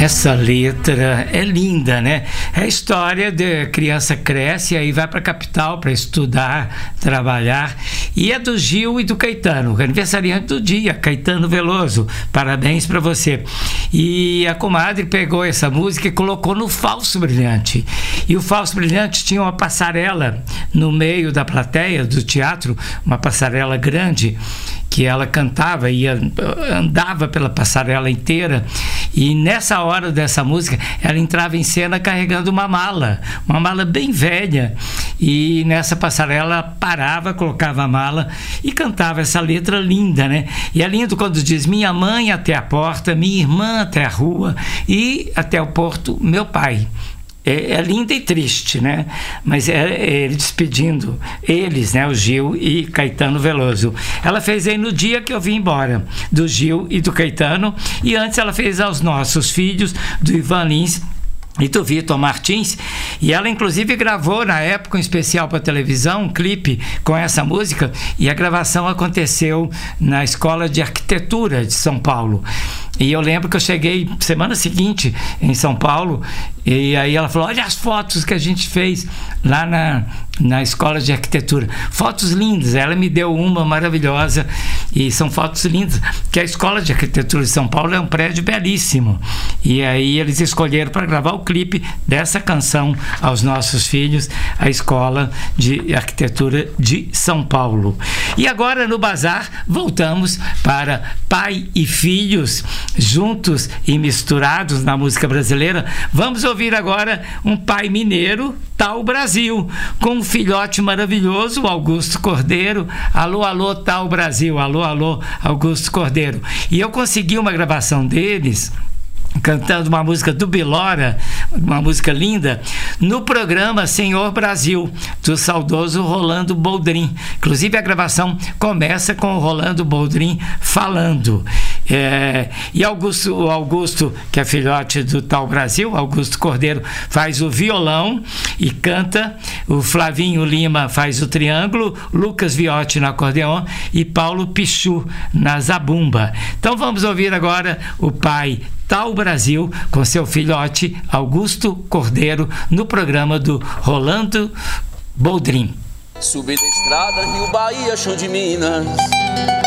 Essa letra é linda, né? É a história de criança cresce, aí vai para a capital para estudar, trabalhar. E é do Gil e do Caetano, aniversariante do dia, Caetano Veloso. Parabéns para você. E a comadre pegou essa música e colocou no Falso Brilhante. E o Falso Brilhante tinha uma passarela no meio da plateia do teatro, uma passarela grande, que ela cantava e andava pela passarela inteira, e nessa hora dessa música ela entrava em cena carregando uma mala bem velha, e nessa passarela ela parava, colocava a mala e cantava essa letra linda, né? E é lindo quando diz: minha mãe até a porta, minha irmã até a rua e até o porto meu pai. É linda e triste, né? Mas é ele despedindo eles, né? O Gil e Caetano Veloso. Ela fez aí no dia que eu vim embora, do Gil e do Caetano, e antes ela fez aos nossos filhos, do Ivan Lins e do Vitor Martins, e ela inclusive gravou na época um especial para televisão, um clipe com essa música, e a gravação aconteceu na Escola de Arquitetura de São Paulo. E eu lembro que eu cheguei semana seguinte em São Paulo, e aí ela falou: olha as fotos que a gente fez lá na Escola de Arquitetura, fotos lindas. Ela me deu uma maravilhosa, e são fotos lindas, que a Escola de Arquitetura de São Paulo é um prédio belíssimo, e aí eles escolheram para gravar o clipe dessa canção aos nossos filhos, a Escola de Arquitetura de São Paulo. E agora no Bazar voltamos para pai e filhos juntos e misturados na música brasileira. Vamos ouvir agora um pai mineiro, Tal Brasil, com um filhote maravilhoso, Augusto Cordeiro. Alô, alô, Tal Brasil, alô, alô, Augusto Cordeiro. E eu consegui uma gravação deles cantando uma música do Bilora, uma música linda, no programa Senhor Brasil, do saudoso Rolando Boldrin. Inclusive a gravação começa com o Rolando Boldrin falando. E o Augusto, que é filhote do Tal Brasil, Augusto Cordeiro, faz o violão e canta, o Flavinho Lima faz o triângulo, Lucas Viotti no acordeon e Paulo Pichu na zabumba. Então vamos ouvir agora o pai Tal Brasil com seu filhote Augusto Cordeiro no programa do Rolando Boldrin. Subi da estrada, Rio, Bahia, chão de Minas,